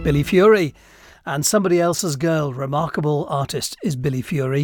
Billy Fury. And Somebody Else's Girl, remarkable artist is Billy Fury.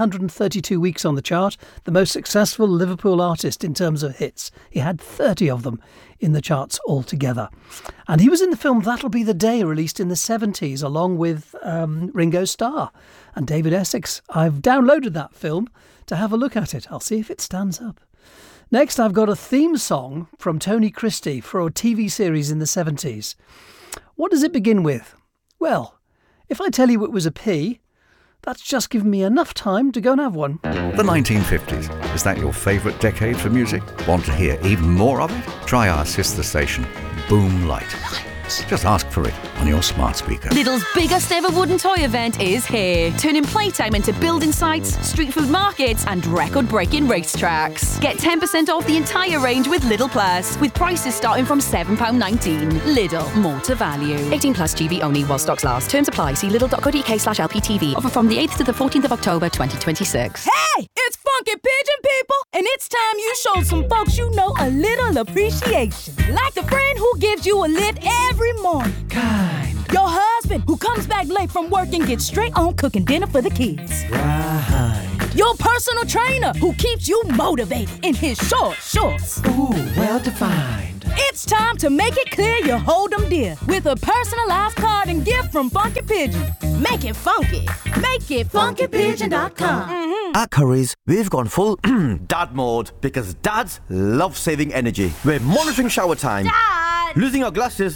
332 weeks on the chart, the most successful Liverpool artist in terms of hits. He had 30 of them in the charts altogether. And he was in the film That'll Be the Day, released in the 70s, along with Ringo Starr and David Essex. I've downloaded that film to have a look at it. I'll see if it stands up. Next, I've got a theme song from Tony Christie for a TV series in the 70s. What does it begin with? Well, if I tell you it was a P, that's just given me enough time to go and have one. The 1950s. Is that your favourite decade for music? Want to hear even more of it? Try our sister station, Boom Light. Just ask for it on your smart speaker. Lidl's biggest ever wooden toy event is here, turning playtime into building sites, street food markets and record-breaking racetracks. Get 10% off the entire range with Lidl Plus, with prices starting from £7.19. Lidl, more to value. 18 plus GB only while stocks last. Terms apply. See lidl.co.uk/LPTV. Offer from the 8th to the 14th of October 2026. Hey, it's Funky Pigeon, people, and it's time you showed some folks you know a little appreciation. Like the friend who gives you a lift every morning. Kind. Your husband who comes back late from work and gets straight on cooking dinner for the kids. Right. Your personal trainer who keeps you motivated in his short shorts. Ooh, well defined. It's time to make it clear you hold them dear with a personalized card and gift from Funky Pigeon. Make it funky. Make it funkypigeon.com. Mm-hmm. At Currys, we've gone full dad mode because dads love saving energy. We're monitoring shower time, Dad! losing our glasses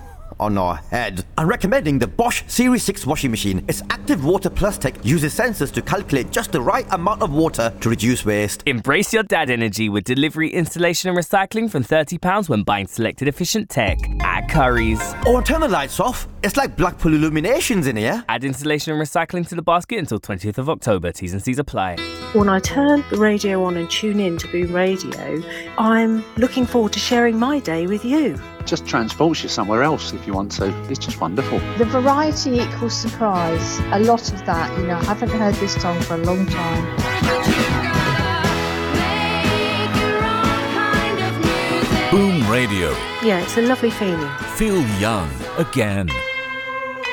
on our head, and recommending the Bosch Series 6 washing machine. Its Active Water Plus tech uses sensors to calculate just the right amount of water to reduce waste. Embrace your dad energy with delivery, installation and recycling from £30 when buying selected efficient tech at Currys. Or turn the lights off. It's like Blackpool Illuminations in here. Add installation and recycling to the basket until 20th of October. T's and C's apply. When I turn the radio on and tune in to Boom Radio, I'm looking forward to sharing my day with you. Just transports you somewhere else if you want to. It's just wonderful. The variety equals surprise. A lot of that, I haven't heard this song for a long time. Boom Radio. Yeah, it's a lovely feeling. Feel young again.